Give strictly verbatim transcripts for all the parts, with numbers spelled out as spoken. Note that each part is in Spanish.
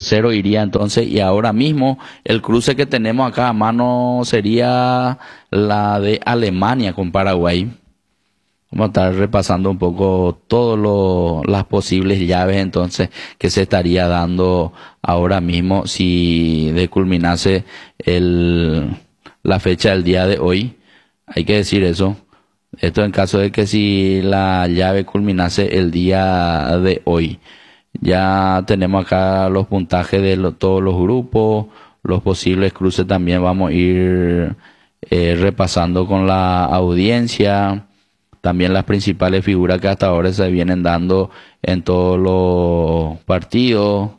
tercero iría entonces, y ahora mismo el cruce que tenemos acá a mano sería la de Alemania con Paraguay. Vamos a estar repasando un poco todas las posibles llaves entonces que se estaría dando ahora mismo si de culminase el, la fecha del día de hoy. Hay que decir eso. Esto en caso de que si la llave culminase el día de hoy. Ya tenemos acá los puntajes de lo- todos los grupos, los posibles cruces también vamos a ir eh, repasando con la audiencia. También las principales figuras que hasta ahora se vienen dando en todos los partidos.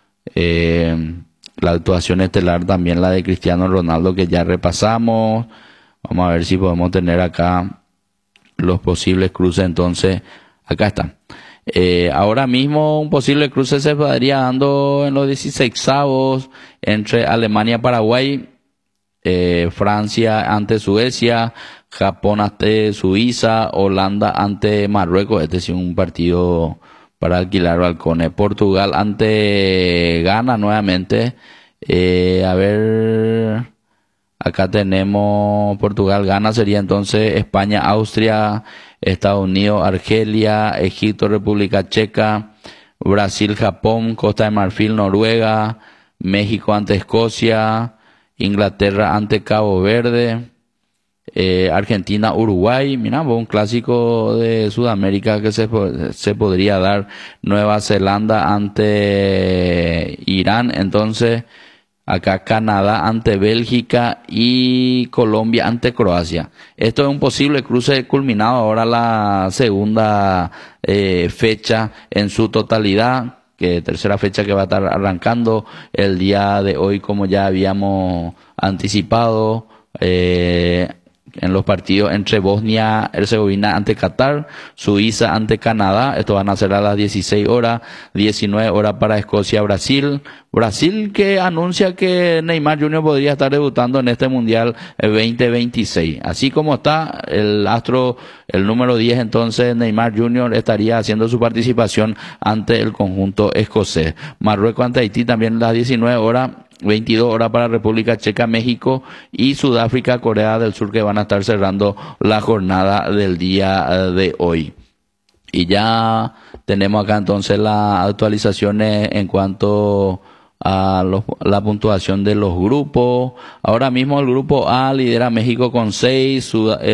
Eh, la actuación estelar también la de Cristiano Ronaldo que ya repasamos. Vamos a ver si podemos tener acá los posibles cruces. Entonces, acá está. Eh, ahora mismo un posible cruce se estaría dando en los dieciseisavos entre Alemania y Paraguay. Eh, Francia ante Suecia, Japón ante Suiza, Holanda ante Marruecos. Este es un partido para alquilar balcones. Portugal ante Ghana nuevamente. Eh, a ver, acá tenemos Portugal, Ghana sería entonces España, Austria, Estados Unidos, Argelia, Egipto, República Checa, Brasil, Japón, Costa de Marfil, Noruega, México ante Escocia, Inglaterra ante Cabo Verde, eh, Argentina, Uruguay. Mira, un clásico de Sudamérica que se, po- se podría dar. Nueva Zelanda ante Irán. Entonces, acá Canadá ante Bélgica y Colombia ante Croacia. Esto es un posible cruce culminado ahora la segunda eh, fecha en su totalidad, que tercera fecha que va a estar arrancando el día de hoy, como ya habíamos anticipado, eh, en los partidos entre Bosnia Herzegovina ante Qatar, Suiza ante Canadá. Esto van a ser a las dieciséis horas, diecinueve horas para Escocia, Brasil. Brasil que anuncia que Neymar junior podría estar debutando en este Mundial veinte veintiséis. Así como está el astro, el número diez, entonces Neymar junior estaría haciendo su participación ante el conjunto escocés. Marruecos ante Haití también a las diecinueve horas. veintidós horas para República Checa, México y Sudáfrica, Corea del Sur, que van a estar cerrando la jornada del día eh, de hoy. Y ya tenemos acá entonces las actualizaciones en cuanto a los- la puntuación de los grupos. Ahora mismo el grupo A lidera México con seis,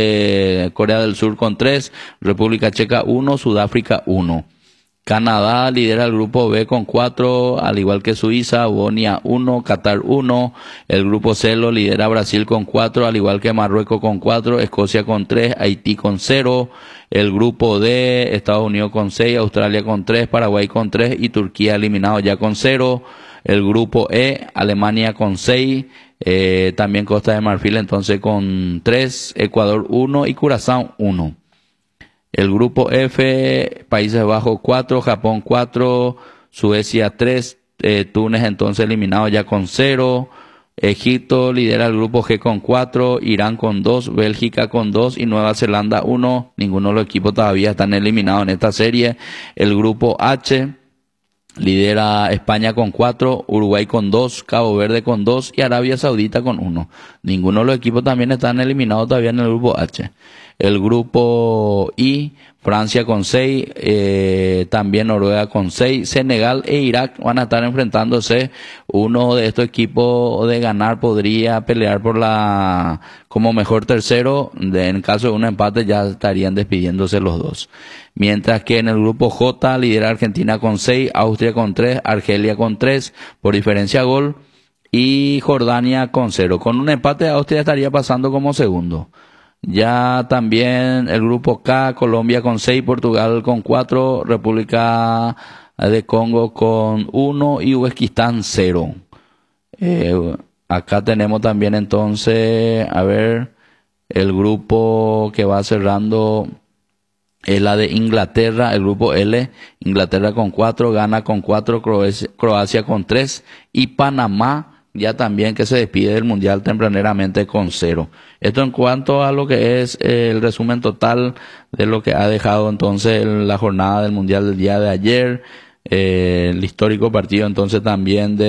Corea del Sur con tres, República Checa uno, Sudáfrica uno. Canadá lidera el grupo B con cuatro, al igual que Suiza, Bosnia uno, Qatar uno. El grupo C lo lidera Brasil con cuatro, al igual que Marruecos con cuatro, Escocia con tres, Haití con cero. El grupo D, Estados Unidos con seis, Australia con tres, Paraguay con tres y Turquía eliminado ya con cero. El grupo E, Alemania con seis, eh, también Costa de Marfil entonces con tres, Ecuador uno y Curazao uno. El grupo F, Países Bajos cuatro, Japón cuatro, Suecia tres, eh, Túnez entonces eliminado ya con cero, Egipto lidera el grupo G con cuatro, Irán con dos, Bélgica con dos y Nueva Zelanda uno. Ninguno de los equipos todavía están eliminados en esta serie. El grupo H lidera España con cuatro, Uruguay con dos, Cabo Verde con dos y Arabia Saudita con uno. Ninguno de los equipos también están eliminados todavía en el grupo H. El grupo I, Francia con seis, eh, también Noruega con seis, Senegal e Irak van a estar enfrentándose. Uno de estos equipos de ganar podría pelear por la como mejor tercero. De, en caso de un empate ya estarían despidiéndose los dos. Mientras que en el grupo J lidera Argentina con seis, Austria con tres, Argelia con tres por diferencia gol y Jordania con cero. Con un empate Austria estaría pasando como segundo. Ya también el grupo K, Colombia con seis, Portugal con cuatro, República de Congo con uno y Uzbekistán cero. Eh, acá tenemos también entonces, a ver, el grupo que va cerrando es la de Inglaterra, el grupo L, Inglaterra con cuatro, Ghana con cuatro, Croacia, Croacia con tres y Panamá ya también que se despide del Mundial tempraneramente con cero. Esto en cuanto a lo que es eh, el resumen total de lo que ha dejado entonces la jornada del Mundial del día de ayer, eh, el histórico partido entonces también de